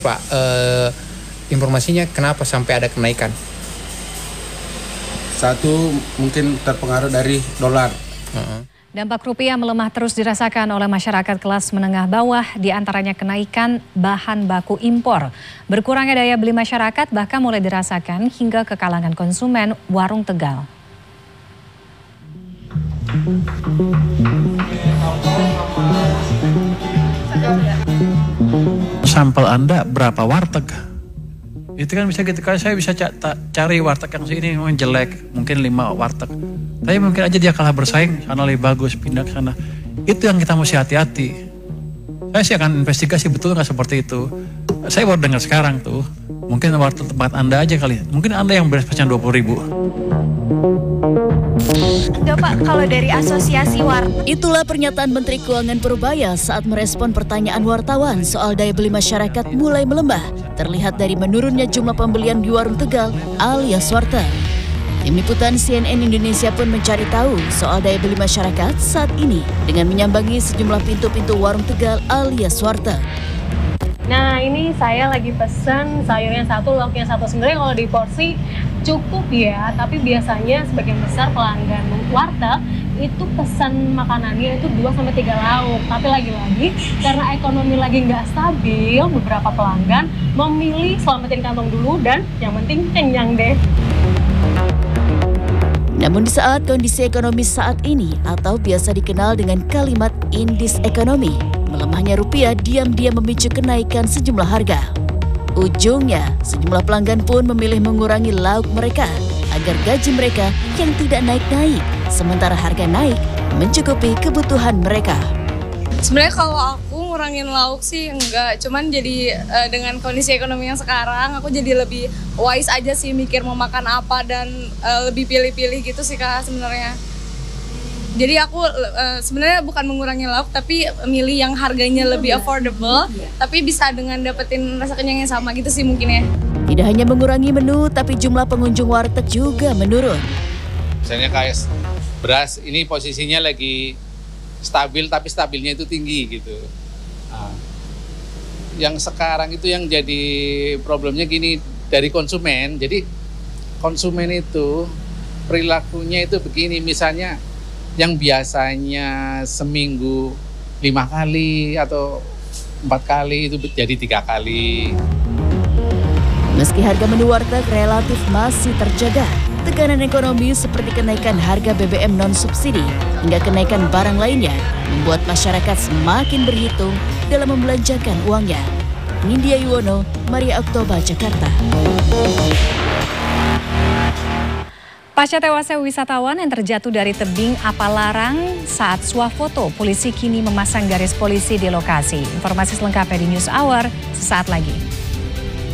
Pak, informasinya kenapa sampai ada kenaikan? Satu, mungkin terpengaruh dari dolar. Dampak rupiah melemah terus dirasakan oleh masyarakat kelas menengah bawah, diantaranya kenaikan bahan baku impor. Berkurangnya daya beli masyarakat bahkan mulai dirasakan hingga ke kalangan konsumen warung Tegal. Sampel Anda berapa warteg? Itu kan bisa gitu, saya bisa cari warteg yang sini memang jelek, mungkin 5 warteg. Tapi mungkin aja dia kalah bersaing, sana lebih bagus, pindah ke sana. Itu yang kita mesti hati-hati. Saya sih akan investigasi betul nggak seperti itu. Saya baru dengar sekarang tuh, mungkin warteg tempat Anda aja kali. Mungkin Anda yang berespesnya 20.000. Enggak Pak, kalau dari asosiasi warteg. Itulah pernyataan Menteri Keuangan Purbaya saat merespon pertanyaan wartawan soal daya beli masyarakat mulai melemah. Terlihat dari menurunnya jumlah pembelian di warung Tegal alias warteg. Tim liputan CNN Indonesia pun mencari tahu soal daya beli masyarakat saat ini dengan menyambangi sejumlah pintu-pintu warung Tegal alias warteg. Nah, ini saya lagi pesen sayurnya satu, lauknya satu. Sebenarnya kalau di porsi cukup ya, tapi biasanya sebagian besar pelanggan warteg itu pesan makanannya itu 2-3 lauk. Tapi lagi-lagi karena ekonomi lagi nggak stabil, beberapa pelanggan memilih selamatin kantong dulu dan yang penting kenyang deh. Namun di saat kondisi ekonomi saat ini atau biasa dikenal dengan kalimat indis ekonomi, melemahnya rupiah diam-diam memicu kenaikan sejumlah harga. Ujungnya, sejumlah pelanggan pun memilih mengurangi lauk mereka agar gaji mereka yang tidak naik-naik, sementara harga naik mencukupi kebutuhan mereka. Sebenarnya kalau aku ngurangin lauk sih enggak, cuman jadi dengan kondisi ekonomi yang sekarang aku jadi lebih wise aja sih mikir mau makan apa dan lebih pilih-pilih gitu sih Kak sebenarnya. Jadi aku sebenarnya bukan mengurangi lauk tapi milih yang harganya lebih affordable tapi bisa dengan dapetin rasa kenyang yang sama gitu sih mungkin ya. Tidak hanya mengurangi menu tapi jumlah pengunjung warteg juga menurun. Misalnya kayak beras ini posisinya lagi stabil tapi stabilnya itu tinggi gitu. Nah, yang sekarang itu yang jadi problemnya gini dari konsumen. Jadi konsumen itu perilakunya itu begini, misalnya yang biasanya seminggu 5 kali atau 4 kali itu jadi 3 kali. Meski harga menu warteg relatif masih terjaga, tekanan ekonomi seperti kenaikan harga BBM non-subsidi hingga kenaikan barang lainnya membuat masyarakat semakin berhitung dalam membelanjakan uangnya. Nindya Yuwono, Maria Oktober, Jakarta. Pasca tewasnya wisatawan yang terjatuh dari tebing Apalarang saat swafoto, polisi kini memasang garis polisi di lokasi. Informasi selengkapnya di News Hour sesaat lagi.